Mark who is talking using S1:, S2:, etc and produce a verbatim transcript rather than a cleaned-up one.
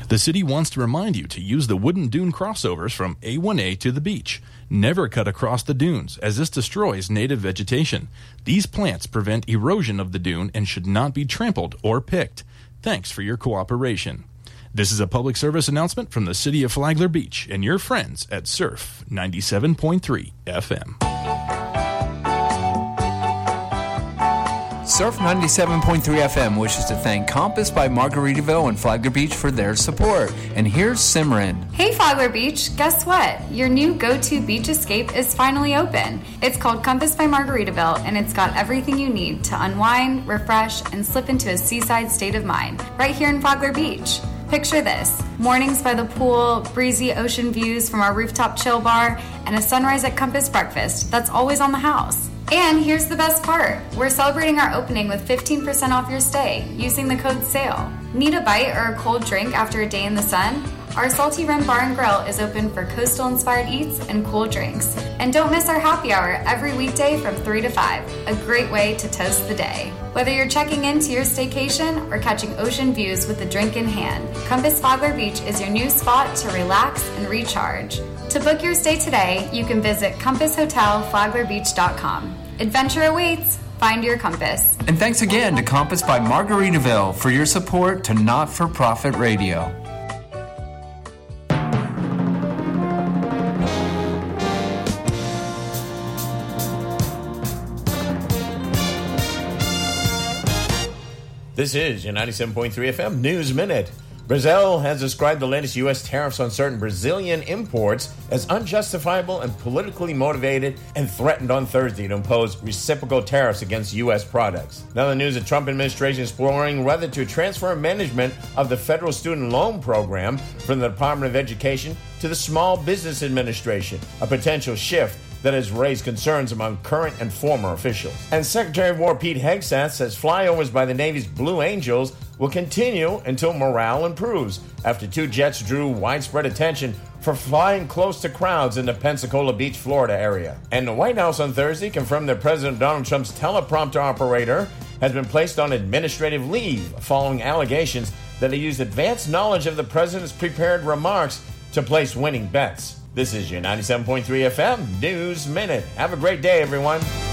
S1: The city wants to remind you to use the wooden dune crossovers from A one A to the beach. Never cut across the dunes, as this destroys native vegetation. These plants prevent erosion of the dune and should not be trampled or picked. Thanks for your cooperation. This is a public service announcement from the City of Flagler Beach and your friends at Surf ninety-seven point three F M.
S2: Surf ninety-seven point three F M wishes to thank Compass by Margaritaville and Flagler Beach for their support. And here's Simran.
S3: Hey Flagler Beach, guess what? Your new go-to beach escape is finally open. It's called Compass by Margaritaville, and it's got everything you need to unwind, refresh, and slip into a seaside state of mind right here in Flagler Beach. Picture this: mornings by the pool, breezy ocean views from our rooftop chill bar, and a sunrise at Compass breakfast that's always on the house. And here's the best part. We're celebrating our opening with fifteen percent off your stay using the code SALE. Need a bite or a cold drink after a day in the sun? Our Salty Rim Bar and Grill is open for coastal-inspired eats and cool drinks. And don't miss our happy hour every weekday from three to five. A great way to toast the day. Whether you're checking into your staycation or catching ocean views with a drink in hand, Compass Flagler Beach is your new spot to relax and recharge. To book your stay today, you can visit compass hotel flagler beach dot com. Adventure awaits. Find your compass.
S2: And thanks again to Compass by Margaritaville for your support to Not-for-Profit Radio.
S4: This is your ninety-seven point three F M News Minute. Brazil has described the latest U S tariffs on certain Brazilian imports as unjustifiable and politically motivated, and threatened on Thursday to impose reciprocal tariffs against U S products. Now the news, the Trump administration is exploring whether to transfer management of the federal student loan program from the Department of Education to the Small Business Administration, a potential shift that has raised concerns among current and former officials. And Secretary of War Pete Hegseth says flyovers by the Navy's Blue Angels will continue until morale improves, after two jets drew widespread attention for flying close to crowds in the Pensacola Beach, Florida area. And the White House on Thursday confirmed that President Donald Trump's teleprompter operator has been placed on administrative leave following allegations that he used advanced knowledge of the president's prepared remarks to place winning bets. This is your ninety-seven point three F M News Minute. Have a great day, everyone.